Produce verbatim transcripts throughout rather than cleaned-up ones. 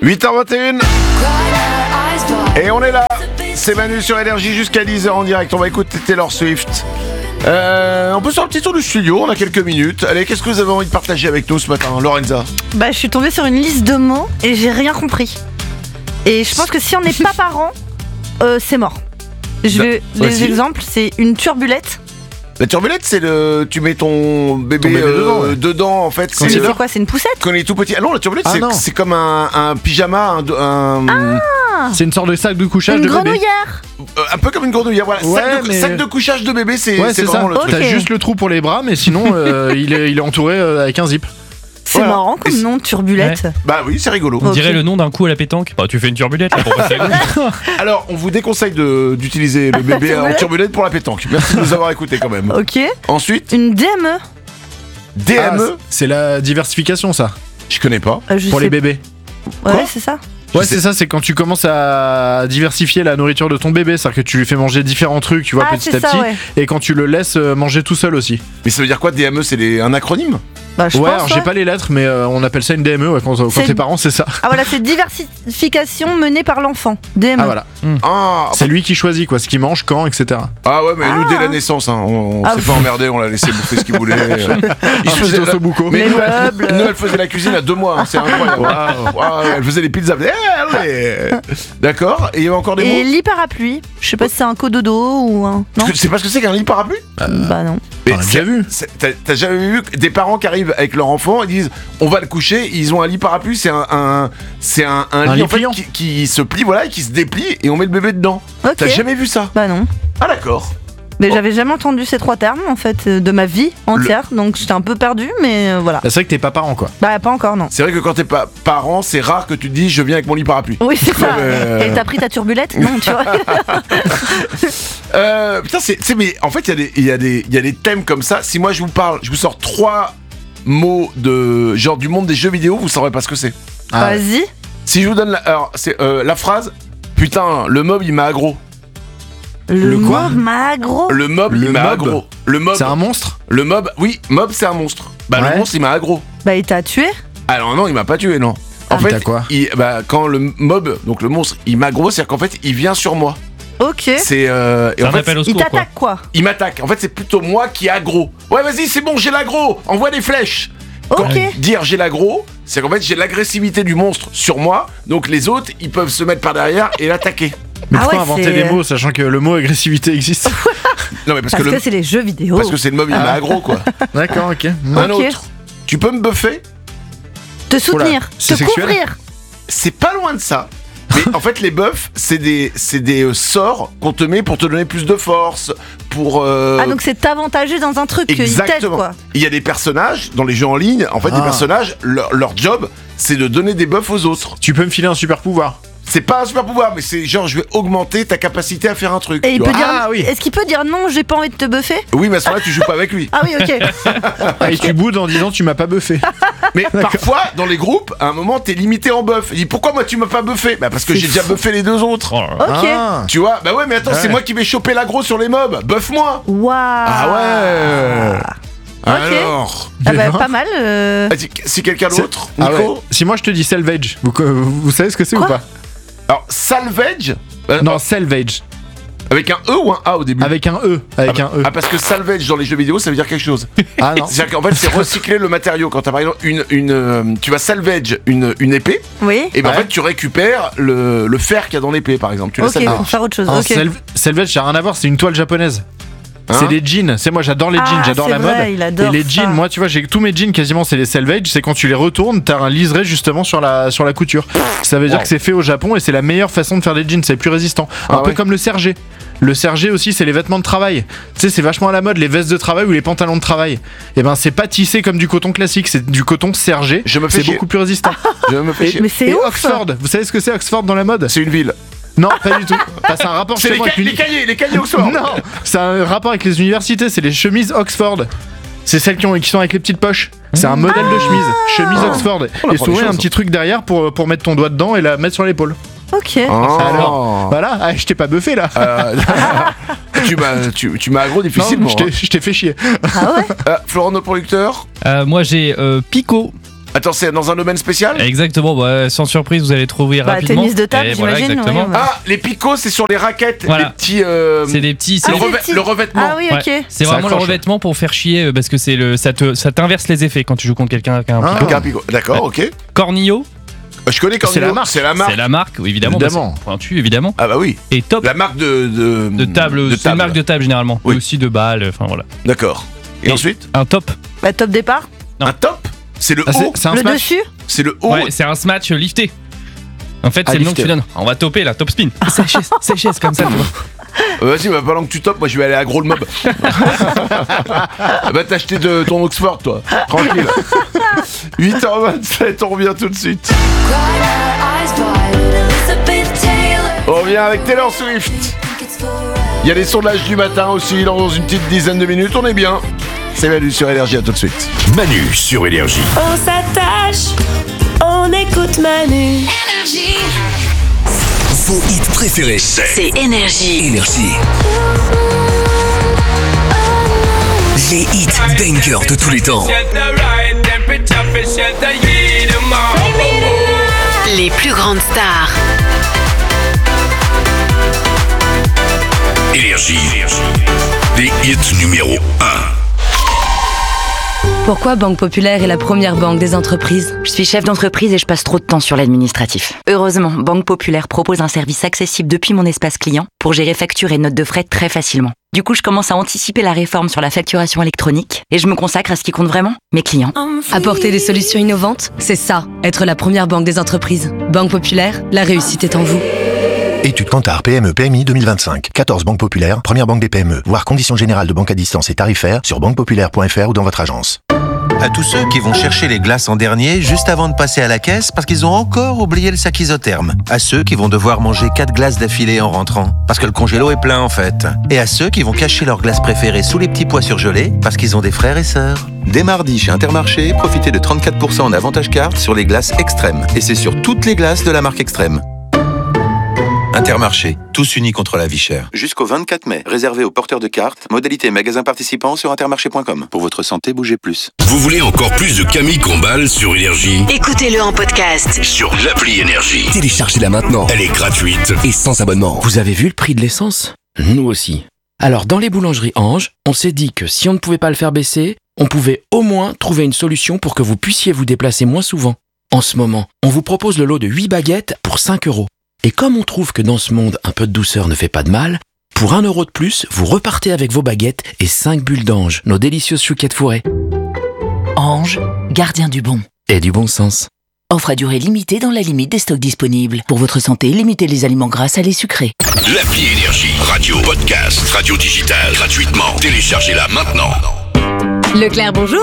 huit heures vingt et une. Et on est là. C'est Manu sur Énergie jusqu'à dix heures en direct. On va écouter Taylor Swift. Euh, on peut faire un petit tour du studio, on a quelques minutes. Allez, qu'est-ce que vous avez envie de partager avec nous ce matin, Lorenza? Bah, je suis tombée sur une liste de mots et j'ai rien compris. Et je pense que si on n'est pas parent, euh, c'est mort. Je vais, Vas-y. les exemples, c'est une turbulette. La turbulette, c'est le. Tu mets ton bébé, Ton bébé euh, dedans, ouais. dedans, en fait. Quand C'est C'est le- quoi? C'est une poussette? quand il est tout petit. Ah non, la turbulette, Ah c'est, non. c'est comme un, un pyjama, un. un C'est une sorte de sac de couchage Une de bébé. grenouillère. euh, un peu comme une grenouillère. Voilà. Ouais, sac, de, mais- sac de couchage de bébé, c'est, Ouais, c'est c'est ça. vraiment le truc. T'as Ok. juste le trou pour les bras, mais sinon, euh, il, est, il est entouré euh, avec un zip. C'est Voilà. marrant comme Et c'est- nom, turbulette. Bah oui, c'est rigolo. On Ok. dirait le nom d'un coup à la pétanque. Bah, tu fais une turbulette là pour passer la nuit. Alors, on vous déconseille de, d'utiliser le bébé en Turbulette. turbulette pour la pétanque. Merci de nous avoir écoutés quand même. Ok. Ensuite, Une D M E. D M E. Ah, c'est la diversification, ça, Je connais pas. Euh, je pour sais- les bébés. Ouais, Quoi c'est ça. Ouais, sais- c'est ça, c'est quand tu commences à diversifier la nourriture de ton bébé, c'est-à-dire que tu lui fais manger différents trucs, tu vois, Ah, petit c'est à ça, petit, ouais. et quand tu le laisses euh, manger tout seul aussi. Mais ça veut dire quoi, D M E? C'est les- un acronyme? Bah, je ouais, pense. alors j'ai ouais. pas les lettres, mais euh, on appelle ça une D M E, ouais, quand, quand C'est- t'es parent, c'est ça. Ah voilà, c'est diversification menée par l'enfant. D M E. Ah voilà, Ah, c'est lui qui choisit quoi, ce qu'il mange, quand, et cetera. ah ouais, mais nous, Ah. dès la naissance, hein, on, on Ah, s'est vous- pas emmerdé, on l'a laissé bouffer ce qu'il voulait. Il Un se petit faisait la- ossobuco. Mais Les nous, elle, meubles. nous, elle faisait la cuisine à deux mois, hein, c'est incroyable. Waouh, elle faisait les pizzas. Eh, ouais. D'accord, et il y avait encore des Et mots? lit parapluie. Je sais pas si c'est un cododo ou un. Non. Tu sais pas ce que c'est qu'un lit parapluie? Bah non. Mais On a c'est- déjà vu. c'est- T'as, t'as jamais vu des parents qui arrivent avec leur enfant et disent on va le coucher, ils ont un lit parapluie, c'est un, un- c'est un, un Un lit, lit en fait, pliant. qui, qui se plie, voilà, et qui se déplie et on met le bébé dedans. Ok. T'as jamais vu ça? Bah non. Ah d'accord. Mais Oh. j'avais jamais entendu ces trois termes en fait euh, de ma vie entière, donc j'étais un peu perdue, mais euh, voilà. C'est vrai que t'es pas parent quoi. Bah pas encore non. C'est vrai que quand t'es pas parent, c'est rare que tu te dis je viens avec mon lit parapluie. Oui c'est ça. Euh. Et t'as pris ta turbulette? Non tu vois. Euh, putain, c'est, c'est- mais en fait, il y a des, il y a des, il y a des thèmes comme ça. Si moi je vous parle, je vous sors trois mots de genre du monde des jeux vidéo, vous saurez pas ce que c'est. Ah, Vas-y. Si je vous donne la, alors, c'est, euh, la phrase, putain, le mob il m'a aggro. Le, Le quoi mob m'a aggro. Le mob Le il m'a mob aggro. Le mob. c'est un monstre. Le mob, oui, mob c'est un monstre. Bah Ouais. le monstre il m'a aggro. Bah il t'a tué. Alors non, il m'a pas tué, non. En Ah, fait, t'as quoi il- bah, quand le mob, donc le monstre, il m'aggro, c'est-à-dire qu'en fait, il vient sur moi. Ok. C'est euh, et C'est en un fait, appel au Il secours quoi. t'attaque quoi. il m'attaque. En fait, c'est plutôt moi qui aggro. Ouais, vas-y, c'est bon, j'ai l'aggro. Envoie des flèches. Quand Ok. dire j'ai l'aggro, c'est qu'en fait j'ai l'agressivité du monstre sur moi, donc les autres ils peuvent se mettre par derrière et l'attaquer. Mais Ah pourquoi ouais, inventer c'est- des mots sachant que le mot agressivité existe? Non mais parce, Parce que, que, le, c'est les jeux vidéo. parce que c'est le mob il m'a aggro quoi. D'accord, ok. Un Ok. autre. Tu peux me buffer? Te soutenir. c'est Te sexuel couvrir. C'est pas loin de ça. Mais en fait les buffs c'est des c'est des euh, sorts qu'on te met pour te donner plus de force, pour euh, Ah donc c'est t'avantager dans un truc. Il t'aide exactement. quoi. Il y a des personnages dans les jeux en ligne, en fait Ah. des personnages leur, leur job c'est de donner des buffs aux autres. Tu peux me filer un super pouvoir. C'est pas un super pouvoir mais c'est genre je vais augmenter ta capacité à faire un truc. Et il tu peut vois. dire. Ah, oui. Est-ce qu'il peut dire non, j'ai pas envie de te buffer? Oui mais à ce moment-là tu joues pas avec lui. Ah oui ok. Et tu boudes en disant tu m'as pas buffé. Mais parfois, dans les groupes, à un moment, t'es limité en buff. Il dit pourquoi moi tu m'as pas buffé? Bah parce que C'est j'ai déjà fou. buffé les deux autres. Oh là là. Ok. Ah. Tu vois? Bah ouais, mais attends, c'est Ouais. moi qui vais choper l'aggro sur les mobs. Buff-moi. Waouh. Ah ouais. Alors. Ah bah pas mal. euh. Ah, si- Si quelqu'un C'est- d'autre, Ah Nico. ouais. Si moi je te dis salvage, vous, vous, vous savez ce que c'est ou Quoi pas? Alors salvage. euh, Non, salvage. Avec un E ou un A au début? Avec un E. Avec un E. Ah parce que salvage dans les jeux vidéo ça veut dire quelque chose. Ah non. C'est-à-dire qu'en fait c'est recycler le matériau. Quand t'as par exemple une, une euh, tu vas salvage une, une épée, Oui. et ben en Ouais. fait tu récupères le, le fer qu'il y a dans l'épée par exemple. Tu la Ok, salvages. pour faire autre chose. Un Ok. sel- Salvage, ça n'a rien à voir, c'est une toile japonaise. Hein C'est des jeans. C'est moi, j'adore les jeans, Ah, j'adore c'est la vrai, mode. il adore Et les ça. jeans, moi, tu vois, j'ai tous mes jeans quasiment, c'est les salvage. C'est quand tu les retournes, t'as un liseré justement sur la sur la couture. Ça veut dire Wow. que c'est fait au Japon et c'est la meilleure façon de faire des jeans. C'est plus résistant. Un Ah peu ouais. comme le sergé. Le sergé aussi, c'est les vêtements de travail. Tu sais, c'est vachement à la mode, les vestes de travail ou les pantalons de travail. Et ben, c'est pas tissé comme du coton classique, c'est du coton sergé. Je me fais C'est chier. beaucoup plus résistant. Je me fais Et, chier. Mais c'est et ouf. Oxford, vous savez ce que c'est Oxford dans la mode? C'est une ville. Non, pas du tout. Bah, c'est un rapport C'est chez les, moi ca- avec l'uni- les cahiers, les cahiers Oxford. Non, c'est un rapport avec les universités, c'est les chemises Oxford. C'est celles qui, ont, qui sont avec les petites poches. C'est un modèle de chemise, chemise Oxford. On Et apprend des souvent, il y a un choses. petit truc derrière pour, pour mettre ton doigt dedans et la mettre sur l'épaule. Ok. Oh. Alors, voilà, ah, je t'ai pas buffé là. Euh, tu m'as tu, tu m'as aggro Non, difficilement. je t'ai- je t'ai fait chier. Ah ouais. hein. Euh, Florent, notre producteur. Euh, moi j'ai euh, Pico. Attends, c'est dans un domaine spécial? Exactement, bah, sans surprise, vous allez trouver Bah, rapidement. tennis de table, Et voilà, j'imagine. exactement. ouais, ouais. Ah, les picots, c'est sur les raquettes, Voilà. les petits. euh, C'est des petits. c'est le, Ah, revê- des petits. le revêtement. Ah oui, Ouais. ok. C'est Ça vraiment le accroche. revêtement pour faire chier euh, parce que c'est le ça te ça t'inverse les effets quand tu joues contre quelqu'un avec un Ah, picot. avec un picot. D'accord, ok. Cornillo, Je connais quand C'est la marque. C'est la marque. c'est la marque, oui, évidemment. Évidemment. bah, c'est pointu, évidemment. Ah bah oui. Et top La marque de de, de table, c'est une marque de table généralement. Oui. Et aussi de balles, enfin voilà. D'accord. Et, Et- ensuite, Un top. Bah, top départ. Non. un top. C'est le Ah, c'est, haut. c'est un Le smash. dessus. C'est le haut. Ouais, c'est un smash lifté. En fait, Ah, c'est le nom que lifté. tu donnes. On va topper là, top spin. C H S, C H S comme ça, tu vois. Euh, Vas-y, bah, pendant que tu topes, moi je vais aller à Gros le Mob. Va t'acheter de ton Oxford, toi. Tranquille. huit heures vingt-sept, on revient tout de suite. On revient avec Taylor Swift. Il y a les sondages du matin aussi, dans une petite dizaine de minutes, on est bien. C'est Manu sur Énergie, à tout de suite. Manu sur Énergie. On s'attache, on écoute Manu. Vos hits préférés, c'est C'est Énergie. Énergie. Les hits bangers de tous les temps. Les plus grandes stars. Énergie. Les hits numéro un. Pourquoi Banque Populaire est la première banque des entreprises? Je suis chef d'entreprise et je passe trop de temps sur l'administratif. Heureusement, Banque Populaire propose un service accessible depuis mon espace client pour gérer factures et notes de frais très facilement. Du coup, je commence à anticiper la réforme sur la facturation électronique et je me consacre à ce qui compte vraiment, mes clients. Apporter des solutions innovantes, c'est ça, être la première banque des entreprises. Banque Populaire, la réussite est en vous. Étude Kantar P M E P M I deux mille vingt-cinq. quatorze banques populaires, première banque des P M E. Voir conditions générales de banque à distance et tarifaires sur banque populaire point f r ou dans votre agence. À tous ceux qui vont chercher les glaces en dernier juste avant de passer à la caisse parce qu'ils ont encore oublié le sac isotherme. À ceux qui vont devoir manger quatre glaces d'affilée en rentrant parce que le congélo est plein en fait. Et à ceux qui vont cacher leurs glaces préférées sous les petits pois surgelés parce qu'ils ont des frères et sœurs. Dès mardi chez Intermarché, profitez de trente-quatre pour cent en avantage carte sur les glaces Extrême. Et c'est sur toutes les glaces de la marque Extrême. Intermarché, tous unis contre la vie chère. Jusqu'au vingt-quatre mai, réservé aux porteurs de cartes, modalité magasin participant sur intermarché point com. Pour votre santé, bougez plus. Vous voulez encore plus de Camille Combal sur Énergie? Écoutez-le en podcast. Sur l'appli Énergie. Téléchargez-la maintenant. Elle est gratuite. Et sans abonnement. Vous avez vu le prix de l'essence? Nous aussi. Alors, dans les boulangeries Ange, on s'est dit que si on ne pouvait pas le faire baisser, on pouvait au moins trouver une solution pour que vous puissiez vous déplacer moins souvent. En ce moment, on vous propose le lot de huit baguettes pour cinq euros. Et comme on trouve que dans ce monde, un peu de douceur ne fait pas de mal, pour un euro de plus, vous repartez avec vos baguettes et cinq bulles d'Ange, nos délicieuses chouquettes fourrées. Ange, gardien du bon. Et du bon sens. Offre à durée limitée dans la limite des stocks disponibles. Pour votre santé, limitez les aliments gras, salés, sucrés. L'appli Énergie. Radio, podcast, radio digitale, gratuitement. Téléchargez-la maintenant. Leclerc, bonjour.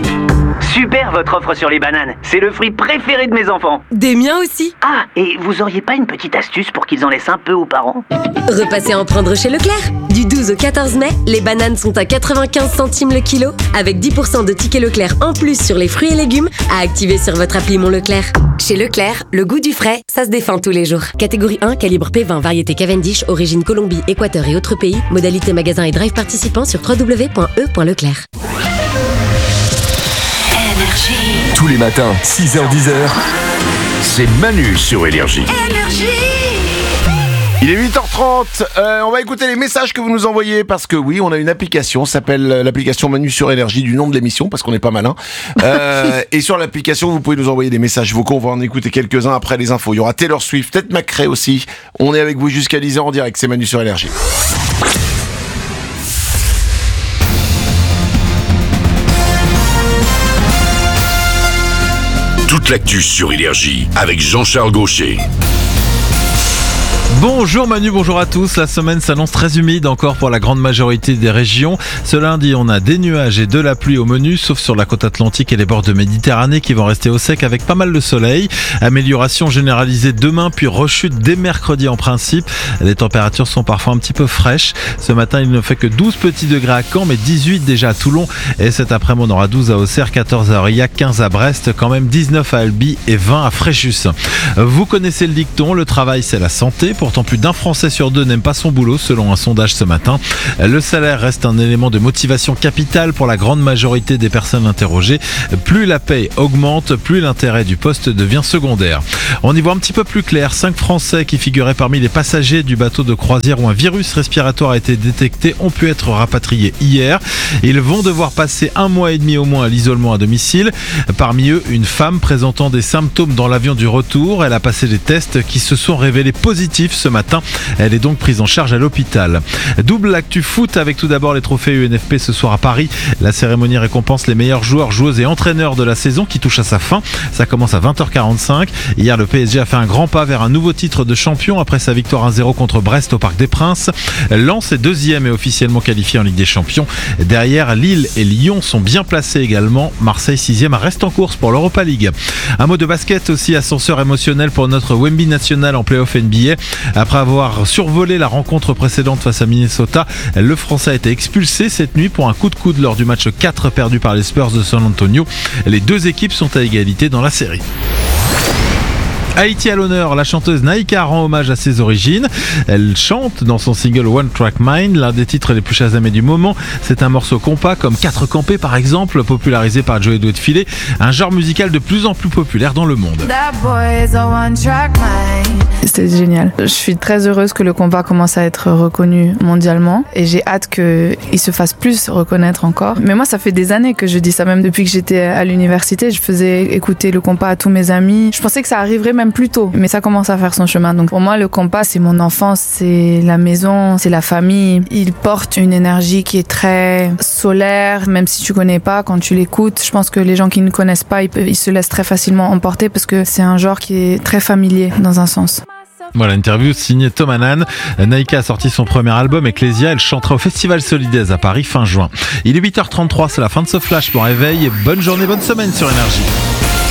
Super votre offre sur les bananes, c'est le fruit préféré de mes enfants. Des miens aussi. Ah, et vous auriez pas une petite astuce pour qu'ils en laissent un peu aux parents? Repassez en prendre chez Leclerc. Du douze au quatorze mai, les bananes sont à quatre-vingt-quinze centimes le kilo, avec dix pour cent de tickets Leclerc en plus sur les fruits et légumes à activer sur votre appli Mon Leclerc. Chez Leclerc, le goût du frais, ça se défend tous les jours. Catégorie un, calibre P vingt, variété Cavendish, origine Colombie, Équateur et autres pays. Modalité magasin et drive participant sur w w w point e point leclerc. Tous les matins, six heures dix, c'est Manu sur Énergie. Il est huit heures trente, euh, on va écouter les messages que vous nous envoyez parce que oui, on a une application, ça s'appelle l'application Manu sur Énergie du nom de l'émission parce qu'on n'est pas malin. Euh, et sur l'application, vous pouvez nous envoyer des messages vocaux, on va en écouter quelques-uns après les infos. Il y aura Taylor Swift, peut-être McRae aussi. On est avec vous jusqu'à dix heures en direct, c'est Manu sur Énergie. Toute l'actu sur Énergie avec Jean-Charles Gaucher. Bonjour Manu, bonjour à tous. La semaine s'annonce très humide encore pour la grande majorité des régions. Ce lundi, on a des nuages et de la pluie au menu, sauf sur la côte atlantique et les bords de Méditerranée qui vont rester au sec avec pas mal de soleil. Amélioration généralisée demain, puis rechute dès mercredi en principe. Les températures sont parfois un petit peu fraîches. Ce matin, il ne fait que douze petits degrés à Caen, mais dix-huit déjà à Toulon. Et cet après-midi, on aura douze à Auxerre, quatorze à Aurillac, quinze à Brest, quand même dixneuf à Albi et vingt à Fréjus. Vous connaissez le dicton, le travail c'est la santé. Pourtant, plus d'un Français sur deux n'aime pas son boulot, selon un sondage ce matin. Le salaire reste un élément de motivation capitale pour la grande majorité des personnes interrogées. Plus la paye augmente, plus l'intérêt du poste devient secondaire. On y voit un petit peu plus clair. Cinq Français qui figuraient parmi les passagers du bateau de croisière où un virus respiratoire a été détecté ont pu être rapatriés hier. Ils vont devoir passer un mois et demi au moins à l'isolement à domicile. Parmi eux, une femme présentant des symptômes dans l'avion du retour. Elle a passé des tests qui se sont révélés positifs ce matin. Elle est donc prise en charge à l'hôpital. Double actu foot avec tout d'abord les trophées U N F P ce soir à Paris. La cérémonie récompense les meilleurs joueurs, joueuses et entraîneurs de la saison qui touche à sa fin. Ça commence à vingt heures quarante-cinq. Hier, le P S G a fait un grand pas vers un nouveau titre de champion après sa victoire un zéro contre Brest au Parc des Princes. Lens est deuxième et officiellement qualifié en Ligue des Champions. Derrière, Lille et Lyon sont bien placés également. Marseille sixième reste en course pour l'Europa League. Un mot de basket aussi, ascenseur émotionnel pour notre Wemby national en play-off N B A. Après avoir survolé la rencontre précédente face à Minnesota, le Français a été expulsé cette nuit pour un coup de coude lors du match quatre perdu par les Spurs de San Antonio. Les deux équipes sont à égalité dans la série. Haïti à l'honneur, la chanteuse Naïka rend hommage à ses origines. Elle chante dans son single One Track Mind, l'un des titres les plus chasamés du moment. C'est un morceau compas comme Quatre Campés par exemple, popularisé par Joey Douet-Filet, un genre musical de plus en plus populaire dans le monde. C'était génial. Je suis très heureuse que le compas commence à être reconnu mondialement et j'ai hâte qu'il se fasse plus reconnaître encore. Mais moi, ça fait des années que je dis ça, même depuis que j'étais à l'université, je faisais écouter le compas à tous mes amis. Je pensais que ça arriverait même plus tôt, mais ça commence à faire son chemin. Donc pour moi, le compas, c'est mon enfance, c'est la maison, c'est la famille. Il porte une énergie qui est très solaire, même si tu connais pas, quand tu l'écoutes. Je pense que les gens qui ne connaissent pas, ils, peuvent, ils se laissent très facilement emporter parce que c'est un genre qui est très familier dans un sens. Voilà, interview signée Tom Hanan. Naïka a sorti son premier album Ecclesia. Elle chantera au Festival Solidaise à Paris fin juin. Il est huit heures trente-trois, c'est la fin de ce flash. Bon réveil et bonne journée, bonne semaine sur Énergie.